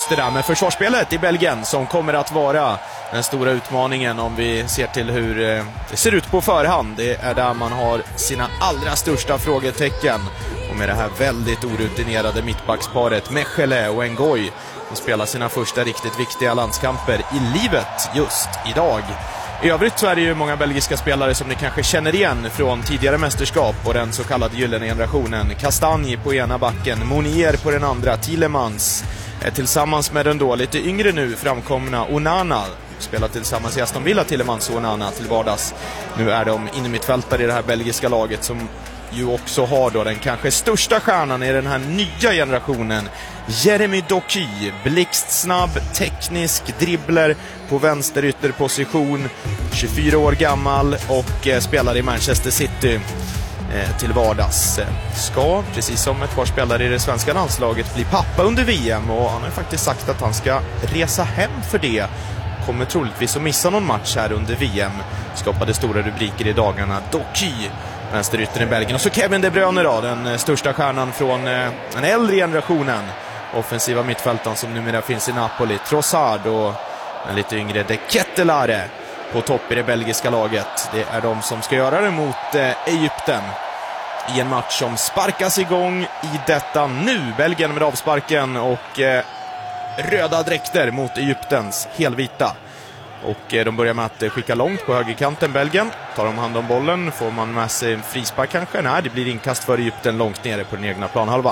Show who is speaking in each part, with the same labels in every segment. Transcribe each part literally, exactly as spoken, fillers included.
Speaker 1: Just det där med försvarsspelet i Belgien som kommer att vara den stora utmaningen om vi ser till hur det ser ut på förhand. Det är där man har sina allra största frågetecken. Och med det här väldigt orutinerade mittbacksparet Mechele och Ngoy som spelar sina första riktigt viktiga landskamper i livet just idag. I övrigt så är det ju många belgiska spelare som ni kanske känner igen från tidigare mästerskap och den så kallade gyllene generationen. Castagne på ena backen, Monier på den andra, Tielemans tillsammans med den då lite yngre nu framkomna Onana. Spelar tillsammans i Aston Villa, Tielemans och Onana till vardags. Nu är de innermittfältare i det här belgiska laget som ju också har då den kanske största stjärnan i den här nya generationen, Jeremy Doku, blixtsnabb, teknisk dribbler på vänster ytterposition, tjugofyra år gammal och eh, spelar i Manchester City eh, till vardags. Ska, precis som ett par spelare i det svenska landslaget, bli pappa under V M och han har faktiskt sagt att han ska resa hem för det. Kommer troligtvis att missa någon match här under V M. Skapade stora rubriker i dagarna. Doku, vänsteryttern i Belgien. Och så Kevin De Bruyne då, den största stjärnan från eh, den äldre generationen. Offensiva mittfältaren som numera finns i Napoli. Trossard och den lite yngre De Kettelare på topp i det belgiska laget. Det är de som ska göra det mot eh, Egypten i en match som sparkas igång i detta nu. Belgien med avsparken och eh, röda dräkter mot Egyptens helvita. Och eh, de börjar med att eh, skicka långt på högerkanten Belgien. Tar de hand om bollen, får man med sig en frispark kanske? Nej, det blir inkast för Egypten långt nere på den egna planhalvan.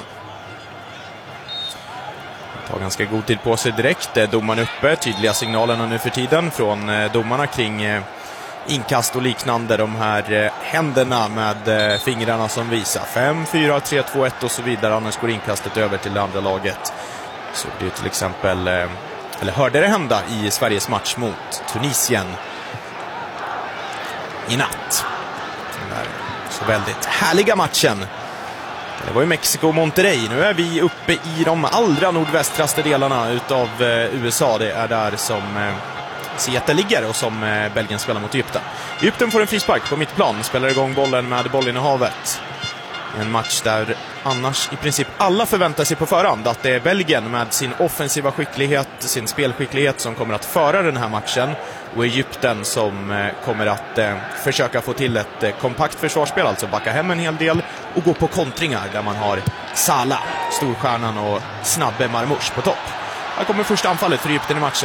Speaker 1: Tar ganska god tid på sig direkt. Eh, domaren uppe, tydliga signalerna nu för tiden från eh, domarna kring eh, inkast och liknande. De här eh, händerna med eh, fingrarna som visar fem, fyra, tre, två, ett och så vidare. Annars går inkastet över till det andra laget. Så det är till exempel, eh, eller hörde det hända i Sveriges match mot Tunisien i natt. Den där så väldigt härliga matchen. Det var ju Mexiko och Monterrey. Nu är vi uppe i de allra nordvästraste delarna utav eh, U S A. Det är där som eh, Seattle ligger och som eh, Belgien spelar mot Egypten. Egypten får en frispark på mittplan. Spelar igång bollen med bollen i havet. En match där annars i princip alla förväntar sig på förhand att det är Belgien med sin offensiva skicklighet, sin spelskicklighet som kommer att föra den här matchen. Och Egypten som eh, kommer att eh, försöka få till ett eh, kompakt försvarsspel, alltså backa hem en hel del och gå på kontringar där man har Salah, storstjärnan och snabbe Marmoush på topp. Här kommer första anfallet för Egypten i matchen.